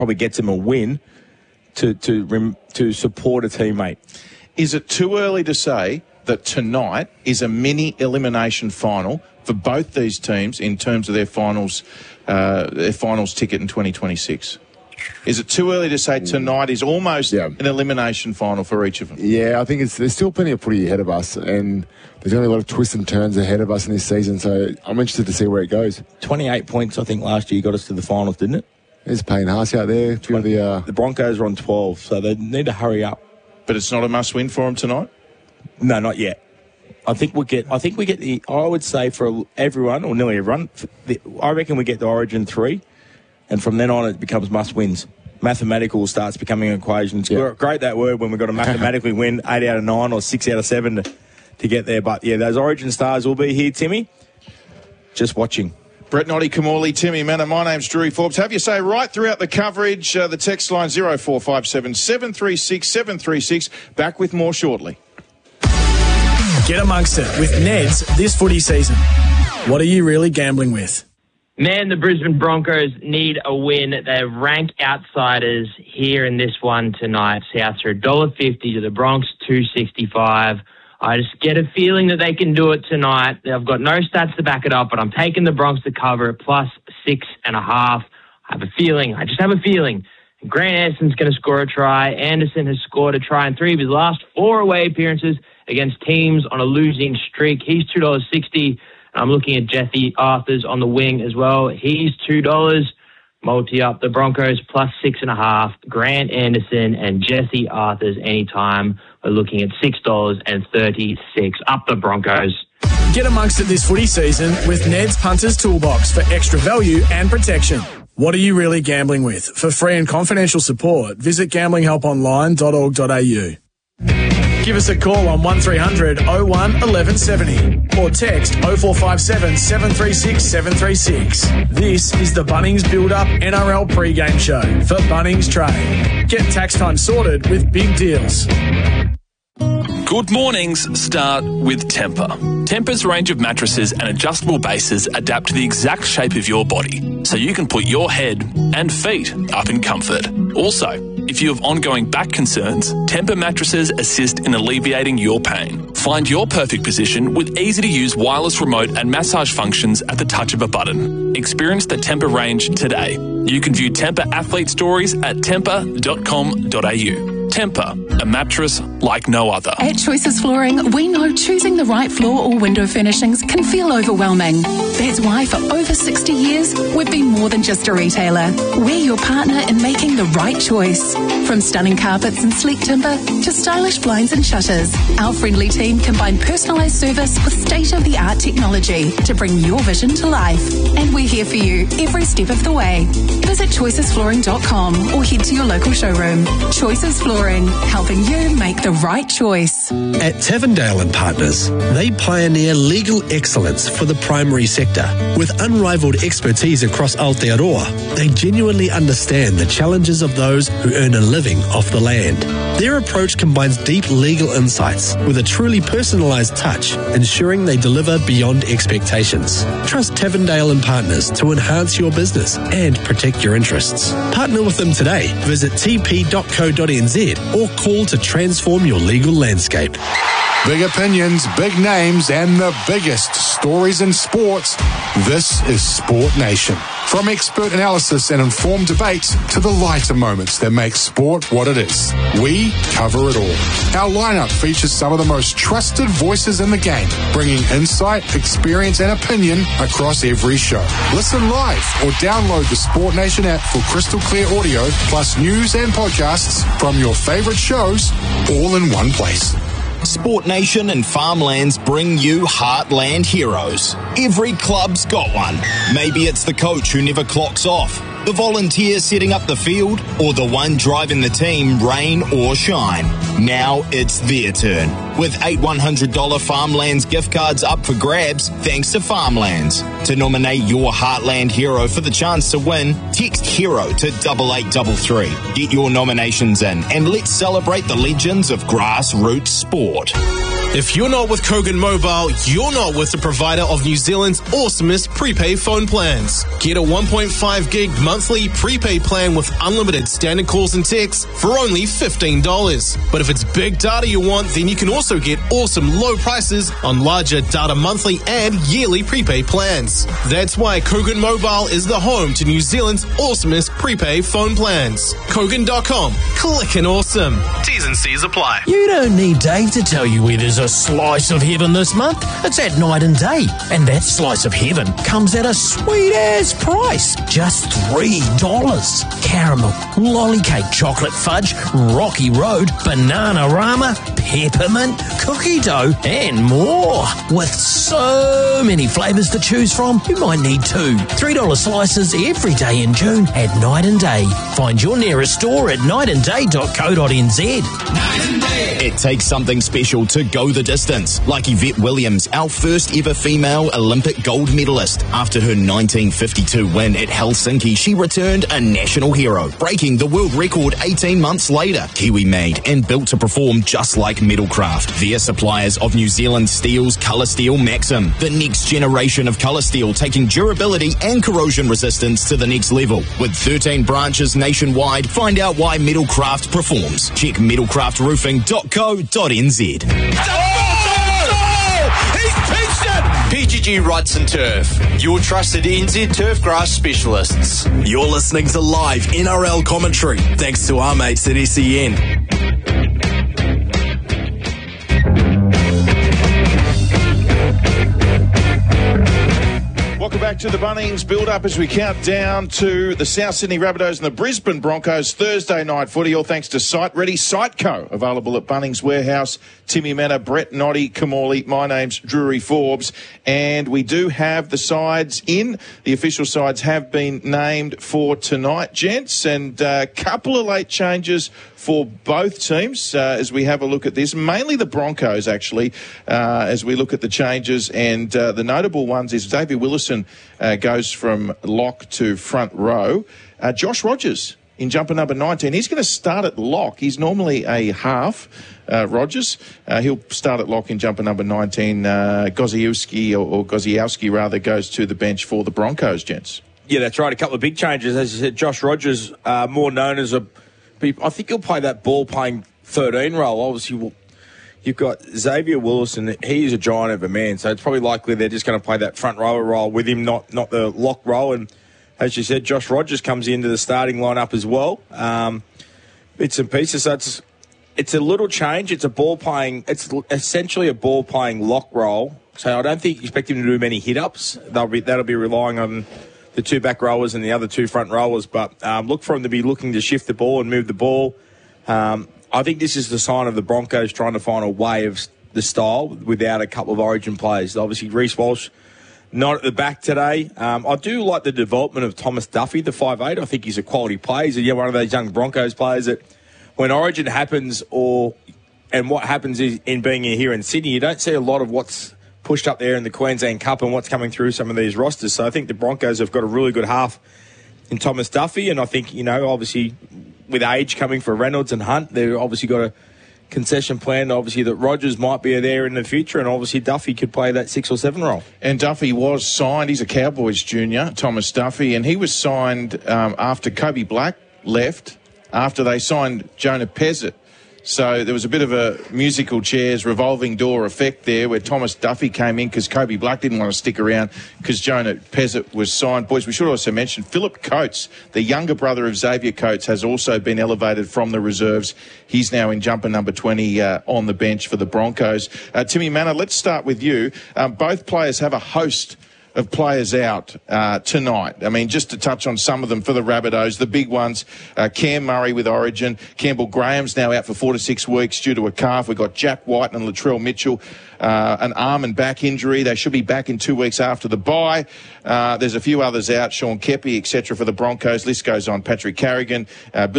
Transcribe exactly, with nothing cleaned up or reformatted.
probably gets them a win to to rem, to support a teammate. Is it too early to say that tonight is a mini elimination final for both these teams in terms of their finals, uh, their finals ticket in twenty twenty-six? Is it too early to say tonight is almost yeah. an elimination final for each of them? Yeah, I think it's there's still plenty of footy ahead of us, and there's only a lot of twists and turns ahead of us in this season, so I'm interested to see where it goes. twenty-eight points, I think, last year got us to the finals, didn't it? There's Payne Haas out there. Two of the, uh... the Broncos are on twelve, so they need to hurry up. But it's not a must-win for them tonight? No, not yet. I think we get. I think we get the. I would say for everyone, or nearly everyone, the, I reckon we get the Origin three, and from then on it becomes must-wins. Mathematical starts becoming an equation. It's yep. great, that word, when we've got to mathematically win eight out of nine or six out of seven to, to get there. But yeah, those Origin stars will be here, Timmy. Just watching. Brett Noddy, Kamali, Timmy Manor. My name's Drew Forbes. Have you say right throughout the coverage. Uh, the text line zero four five seven, seven three six, seven three six. Back with more shortly. Get amongst it with Neds this footy season. What are you really gambling with? Man, the Brisbane Broncos need a win. They're ranked outsiders here in this one tonight. Souths are one dollar fifty to the Bronx, two sixty-five. I just get a feeling that they can do it tonight. I've got no stats to back it up, but I'm taking the Bronx to cover at plus six and a half. I have a feeling. I just have a feeling. Grant Anderson's going to score a try. Anderson has scored a try in three of his last four away appearances against teams on a losing streak. He's two dollars sixty. I'm looking at Jesse Arthurs on the wing as well. He's two dollars. Multi up the Broncos plus six and a half. Grant Anderson and Jesse Arthurs anytime. We're looking at six dollars and thirty-six. Up the Broncos. Get amongst it this footy season with Ned's Punters Toolbox for extra value and protection. What are you really gambling with? For free and confidential support, visit gambling help online dot org dot a u. Give us a call on one three hundred oh one eleven seventy or text oh four five seven, seven three six, seven three six. This is the Bunnings Build-Up N R L pre-game show for Bunnings Trade. Get tax time sorted with big deals. Good mornings start with Tempur. Tempur's range of mattresses and adjustable bases adapt to the exact shape of your body, so you can put your head and feet up in comfort. Also, if you have ongoing back concerns, Tempur mattresses assist in alleviating your pain. Find your perfect position with easy-to-use wireless remote and massage functions at the touch of a button. Experience the Tempur range today. You can view Tempur athlete stories at tempur dot com dot a u. Tempur, a mattress like no other. At Choices Flooring, we know choosing the right floor or window furnishings can feel overwhelming. That's why for over sixty years, we've been more than just a retailer. We're your partner in making the right choice. From stunning carpets and sleek timber to stylish blinds and shutters, our friendly team combine personalised service with state-of-the-art technology to bring your vision to life. And we're here for you every step of the way. Visit choices flooring dot com or head to your local showroom. Choices Flooring, helping you make the right choice. At Tavendale and Partners, they pioneer legal excellence for the primary sector. With unrivaled expertise across Aotearoa, they genuinely understand the challenges of those who earn a living off the land. Their approach combines deep legal insights with a truly personalised touch, ensuring they deliver beyond expectations. Trust Tavendale and Partners to enhance your business and protect your interests. Partner with them today. Visit t p dot co dot n z or call to transform your legal landscape. Big opinions, big names, and the biggest stories in sports. This is Sport Nation. From expert analysis and informed debates to the lighter moments that make sport what it is, we cover it all. Our lineup features some of the most trusted voices in the game, bringing insight, experience, and opinion across every show. Listen live or download the Sport Nation app for crystal clear audio, plus news and podcasts from your favorite shows, all in one place. Sport Nation and Farmlands bring you Heartland Heroes. Every club's got one. Maybe it's the coach who never clocks off, the volunteer setting up the field, or the one driving the team, rain or shine. Now it's their turn. With eight one hundred dollars Farmlands gift cards up for grabs, thanks to Farmlands. To nominate your Heartland hero for the chance to win, text HERO to double eight double three. Get your nominations in and let's celebrate the legends of grassroots sport. If you're not with Kogan Mobile, you're not with the provider of New Zealand's awesomest prepaid phone plans. Get a one point five gig monthly prepaid plan with unlimited standard calls and texts for only fifteen dollars. But if it's big data you want, then you can also get awesome low prices on larger data monthly and yearly prepaid plans. That's why Kogan Mobile is the home to New Zealand's awesomest prepaid phone plans. Kogan dot com. Clickin' awesome. T's and C's apply. You don't need Dave to tell you where there's a slice of heaven this month. It's at Night and Day. And that slice of heaven comes at a sweet-ass price. Just three dollars. Caramel, lolly cake, chocolate fudge, Rocky Road, Banana-Rama, peppermint, cookie dough, and more. With so many flavours to choose from, you might need two. three dollar slices every day in June at Night and Day. Find your nearest store at night and day dot co dot n z. It takes something special to go the distance, like Yvette Williams, our first ever female Olympic gold medalist. After her nineteen fifty-two win at Helsinki, she returned a national hero, breaking the world record eighteen months later. Kiwi made and built to perform just like Metalcraft. They're suppliers of New Zealand Steel's Colour Steel Maxim, the next generation of colour steel, taking durability and corrosion resistance to the next level. With thirteen branches nationwide, find out why Metalcraft performs. Check metalcraft roofing dot co dot n z. P G G Ruts and Turf, your trusted N Z turf grass specialists. You're listening to live N R L commentary, thanks to our mates at S E N. Welcome back to the Bunnings build-up as we count down to the South Sydney Rabbitohs and the Brisbane Broncos Thursday night footy, all thanks to Site Ready Siteco, available at Bunnings Warehouse. Timmy Manor, Brett Noddy, Kamali, my name's Drury Forbes, and we do have the sides in. The official sides have been named for tonight, gents, and a couple of late changes for both teams uh, as we have a look at this, mainly the Broncos actually, uh, as we look at the changes, and uh, the notable ones is Xavier Willison uh, goes from lock to front row. Uh, Josh Rogers in jumper number nineteen, he's going to start at lock. He's normally a half, uh, Rogers. Uh, he'll start at lock in jumper number nineteen. Uh, Gosiewski, or, or Gosiewski rather, goes to the bench for the Broncos, gents. Yeah, that's right. A couple of big changes. As you said, Josh Rogers, uh, more known as a... I think he'll play that ball-playing thirteen role. Obviously, you've got Xavier Willison. He is a giant of a man, so it's probably likely they're just going to play that front rower role with him, not not the lock role. And as you said, Josh Rogers comes into the starting lineup as well. Um, bits and pieces. So it's it's a little change. It's a ball-playing. It's essentially a ball-playing lock role. So I don't think you expect him to do many hit-ups. They'll be that'll be relying on the two back rowers and the other two front rowers, but um, look for him to be looking to shift the ball and move the ball. Um, I think this is the sign of the Broncos trying to find a way of the style without a couple of origin players. Obviously, Reece Walsh not at the back today. Um, I do like the development of Thomas Duffy, the five eight. I think he's a quality player. He's one of those young Broncos players that when origin happens, or and what happens is in being here in Sydney, you don't see a lot of what's pushed up there in the Queensland Cup and what's coming through some of these rosters. So I think the Broncos have got a really good half in Thomas Duffy, and I think, you know, obviously with age coming for Reynolds and Hunt, they've obviously got a concession plan, obviously, that Rogers might be there in the future, and obviously Duffy could play that six or seven role. And Duffy was signed, he's a Cowboys junior, Thomas Duffy, and he was signed um, after Kobe Black left, after they signed Jonah Pezzett. So there was a bit of a musical chairs, revolving door effect there where Thomas Duffy came in because Kobe Black didn't want to stick around because Jonah Pezzett was signed. Boys, we should also mention Philip Coates, the younger brother of Xavier Coates, has also been elevated from the reserves. He's now in jumper number twenty uh, on the bench for the Broncos. Uh, Timmy Manor, let's start with you. Um, both players have a host of players out uh, tonight. I mean, just to touch on some of them for the Rabbitohs, the big ones, uh, Cam Murray with Origin, Campbell Graham's now out for four to six weeks due to a calf. We've got Jack White and Latrell Mitchell, uh, an arm and back injury. They should be back in two weeks after the bye. Uh, there's a few others out, Sean Kepi, et cetera for the Broncos. List goes on. Patrick Carrigan, uh, Bill